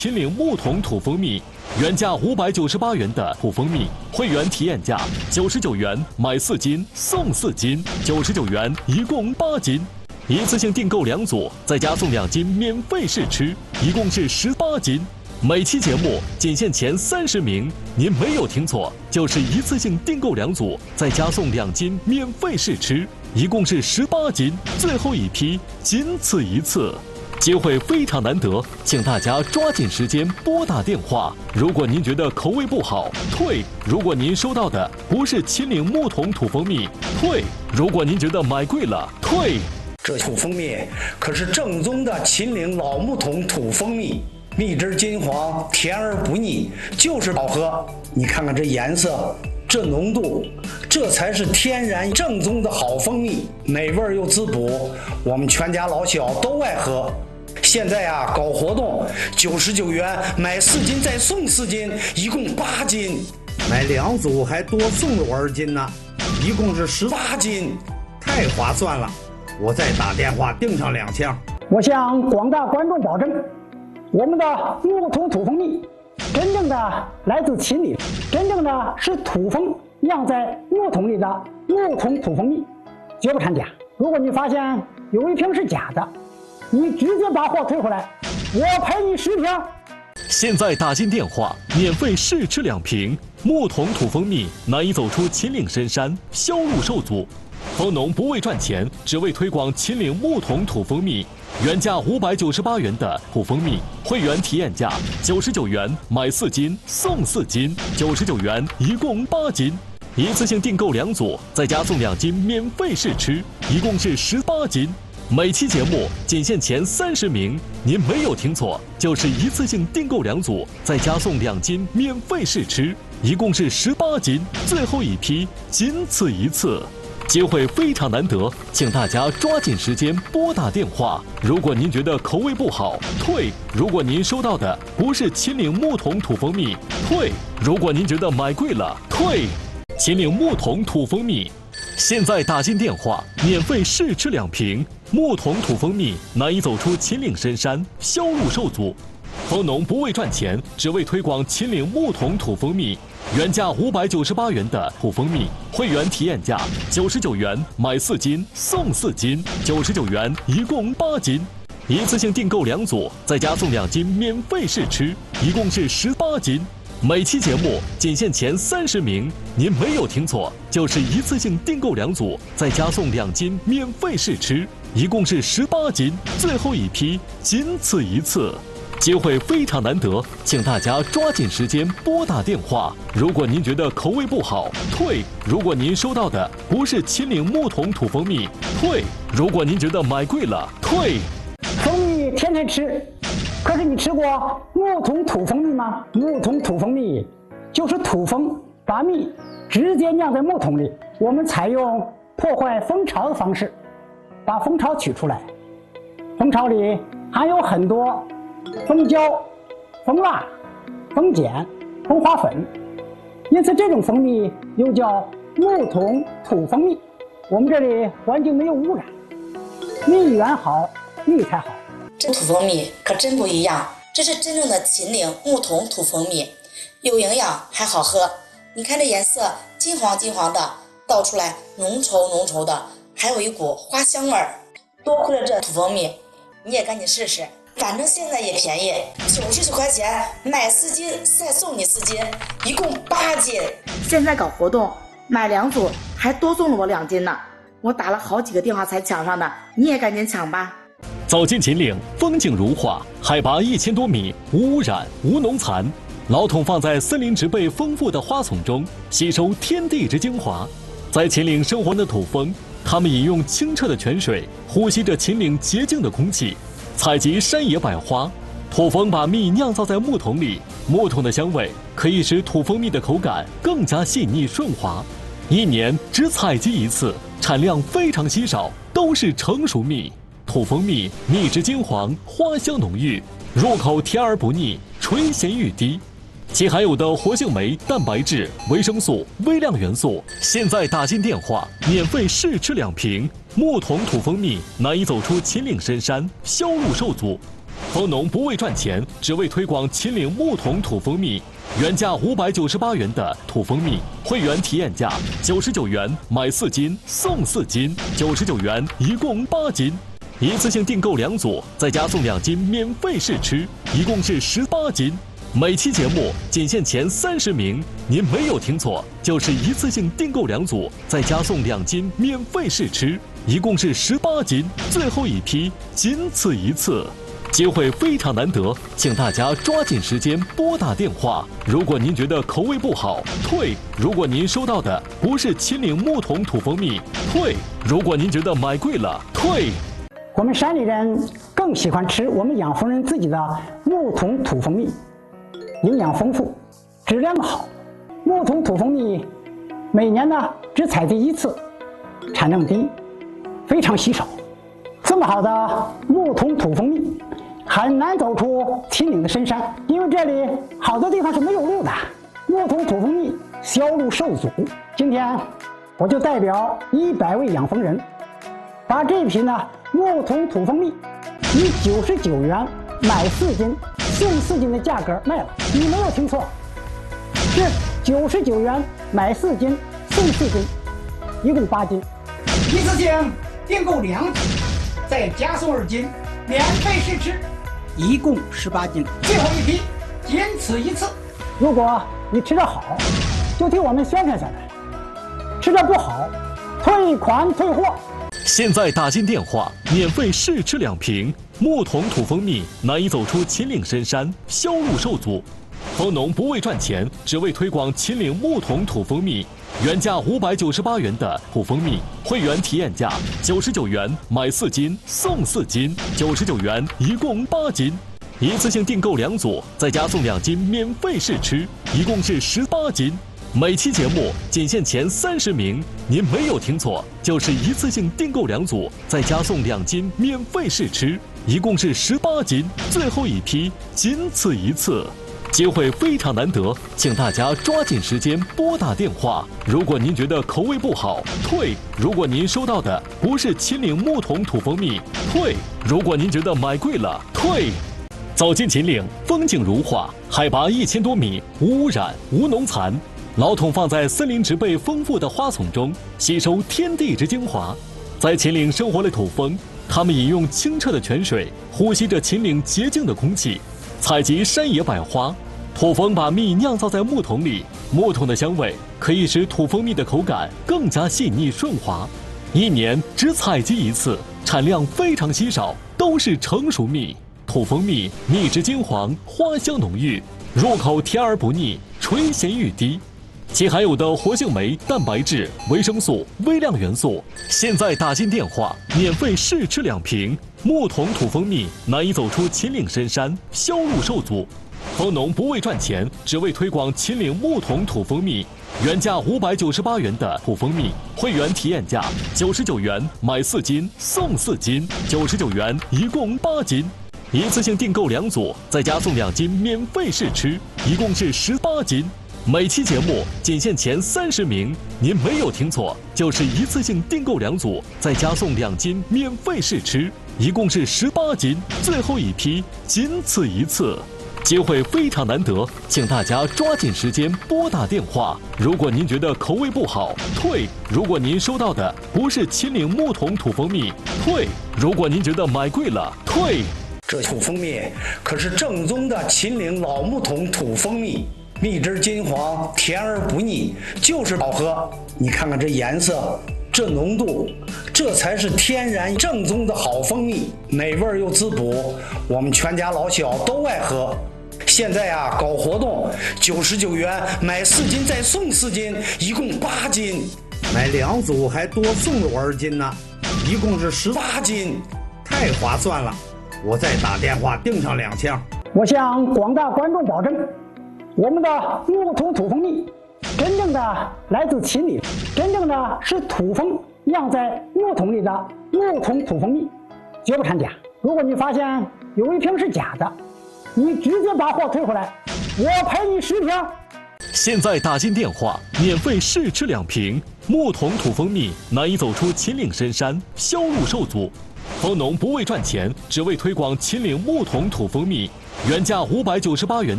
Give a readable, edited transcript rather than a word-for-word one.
秦岭木桶土蜂蜜，原价598元的土蜂蜜，会员体验价99元买4斤送4斤，99元一共8斤。一次性订购2组，再加送2斤免费试吃，一共是18斤。每期节目仅限前30名，您没有听错，就是一次性订购2组，再加送2斤免费试吃，一共是18斤。最后一批，仅此一次。机会非常难得，请大家抓紧时间拨打电话。如果您觉得口味不好，退；如果您收到的不是秦岭木桶土蜂蜜，退；如果您觉得买贵了，退。 这土蜂蜜可是正宗的秦岭老木桶土蜂蜜，蜜汁金黄，甜而不腻，就是好喝。你看看这颜色，这浓度，这才是天然正宗的好蜂蜜，美味又滋补，我们全家老小都爱喝。现在啊，搞活动，99元买4斤再送4斤，一共8斤，买2组还多送了我2斤呢，一共是18斤，太划算了！我再打电话订上2箱。 我向广大观众保证，我们的木桶土蜂蜜真正的来自秦岭，真正的是土蜂酿在木桶里的木桶土蜂蜜，绝不掺假。如果你发现有一瓶是假的，你直接把货退回来，我赔你10瓶。 现在打进电话，免费试吃2瓶木桶土蜂蜜，难以走出秦岭深山，销路受阻。蜂农不为赚钱，只为推广秦岭木桶土蜂蜜。原价598元的土蜂蜜，会员体验价99元买4斤送4斤，99元一共8斤。一次性订购2组，再加送2斤免费试吃，一共是18斤。每期节目仅限前30名，您没有听错，就是一次性订购2组，再加送2斤免费试吃，一共是18斤。最后一批，仅此一次。机会非常难得，请大家抓紧时间拨打电话。如果您觉得口味不好，退；如果您收到的不是秦岭木桶土蜂蜜，退；如果您觉得买贵了，退。秦岭木桶土蜂蜜，现在打进电话，免费试吃2瓶木桶土蜂蜜，难以走出秦岭深山，销路受阻。蜂农不为赚钱，只为推广秦岭木桶土蜂蜜。原价598元的土蜂蜜，会员体验价99元买4斤送4斤，99元一共8斤。一次性订购2组，再加送2斤免费试吃，一共是18斤。每期节目仅限前30名，您没有听错，就是一次性订购2组，再加送2斤免费试吃，一共是18斤。最后一批，仅此一次。机会非常难得，请大家抓紧时间拨打电话。如果您觉得口味不好，退；如果您收到的不是秦岭木桶土蜂蜜，退；如果您觉得买贵了，退。 蜂蜜天天吃，可是你吃过木桶土蜂蜜吗？木桶土蜂蜜就是土蜂把蜜直接酿在木桶里，我们采用破坏蜂巢的方式，把蜂巢取出来。蜂巢里含有很多蜂胶、蜂蜡、蜂碱、蜂花粉，因此这种蜂蜜又叫木桶土蜂蜜。我们这里环境没有污染，蜜源好，蜜才好。 这土蜂蜜可真不一样，这是真正的秦岭木桶土蜂蜜，有营养还好喝。你看这颜色金黄金黄的，倒出来浓稠浓稠的，还有一股花香味儿。多亏了这土蜂蜜，你也赶紧试试。反正现在也便宜，99块钱买4斤再送你4斤，一共8斤。现在搞活动，买2组还多送了我2斤呢。我打了好几个电话才抢上的，你也赶紧抢吧。 走进秦岭，风景如画，海拔1000多米，无污染，无农残。老桶放在森林植被丰富的花丛中，吸收天地之精华。在秦岭生活的土蜂，它们饮用清澈的泉水，呼吸着秦岭洁净的空气。采集山野百花，土蜂把蜜酿造在木桶里，木桶的香味可以使土蜂蜜的口感更加细腻顺滑。1年只采集1次，产量非常稀少，都是成熟蜜。土蜂蜜蜜汁金黄，花香浓郁，入口甜而不腻，醇咸欲滴。其含有的活性酶、蛋白质、维生素、微量元素，现在打进电话，免费试吃2瓶木桶土蜂蜜，难以走出秦岭深山，销路受阻。 蜂农不为赚钱，只为推广秦岭木桶土蜂蜜。原价598元的土蜂蜜，会员体验价99元，买4斤送4斤，99元一共8斤。一次性订购2组，再加送2斤免费试吃，一共是18斤。每期节目仅限前30名，您没有听错，就是一次性订购2组，再加送2斤免费试吃，一共是18斤。最后一批，仅此一次。机会非常难得，请大家抓紧时间拨打电话。如果您觉得口味不好，退；如果您收到的不是秦岭木桶土蜂蜜，退；如果您觉得买贵了，退。 我们山里人更喜欢吃我们养蜂人自己的木桶土蜂蜜，营养丰富，质量好。木桶土蜂蜜每年呢只采集1次，产量低，非常稀少。这么好的木桶土蜂蜜很难走出秦岭的深山，因为这里好多地方是没有路的。木桶土蜂蜜销路受阻，今天我就代表100位养蜂人，把这批呢木桶土蜂蜜以99元买4斤送4斤的价格卖了。你没有听错，是99元买4斤送4斤，一共8斤。一次性订购2组，再加送2斤免费试吃，一共18斤。最后一批，仅此一次。如果你吃得好，就替我们宣传宣传；吃得不好，退款退货。 现在打进电话，免费试吃2瓶。木桶土蜂蜜难以走出秦岭深山，销路受阻。蜂农不为赚钱，只为推广秦岭木桶土蜂蜜。原价598元的土蜂蜜，会员体验价99元，买4斤送4斤，99元一共8斤。一次性订购2组，再加送2斤免费试吃，一共是18斤。每期节目仅限前30名，您没有听错，就是一次性订购2组，再加送2斤免费试吃，一共是18斤。最后一批，仅此一次。机会非常难得，请大家抓紧时间拨打电话。如果您觉得口味不好，退；如果您收到的不是秦岭木桶土蜂蜜，退；如果您觉得买贵了，退。走进秦岭，风景如画，海拔1000多米，无污染，无农残。老桶放在森林植被丰富的花丛中，吸收天地之精华。在秦岭生活的土蜂，它们饮用清澈的泉水，呼吸着秦岭洁净的空气。采集山野百花，土蜂把蜜酿造在木桶里，木桶的香味可以使土蜂蜜的口感更加细腻顺滑。1年只采集1次，产量非常稀少，都是成熟蜜。土蜂蜜蜜质金黄，花香浓郁，入口甜而不腻，垂涎欲滴。其含有的活性酶、蛋白质、维生素、微量元素，现在打进电话，免费试吃2瓶。木桶土蜂蜜难以走出秦岭深山，销路受阻。蜂农不为赚钱，只为推广秦岭木桶土蜂蜜。原价598元的土蜂蜜，会员体验价99元，买4斤送4斤，99元一共8斤。一次性订购2组，再加送2斤免费试吃，一共是18斤。每期节目仅限前30名，您没有听错，就是一次性订购2组，再加送2斤免费试吃，一共是18斤。最后一批，仅此一次。机会非常难得，请大家抓紧时间拨打电话。如果您觉得口味不好，退；如果您收到的不是秦岭木桶土蜂蜜，退；如果您觉得买贵了，退。 这土蜂蜜可是正宗的秦岭老木桶土蜂蜜，蜜汁金黄，甜而不腻，就是好喝。你看看这颜色，这浓度，这才是天然正宗的好蜂蜜，美味又滋补，我们全家老小都爱喝。现在啊，搞活动，99元买4斤再送4斤，一共8斤，买2组还多送了2斤呢，一共是18斤，太划算了。我再打电话订上2箱。 我向广大观众保证，我们的木桶土蜂蜜真正的来自秦岭，真正的是土蜂酿在木桶里的木桶土蜂蜜，绝不掺假。如果你发现有一瓶是假的，你直接把货退回来，我赔你10瓶。 现在打进电话，免费试吃2瓶。木桶土蜂蜜难以走出秦岭深山，销路受阻。 蜂农不为赚钱，只为推广秦岭木桶土蜂蜜，原价598元。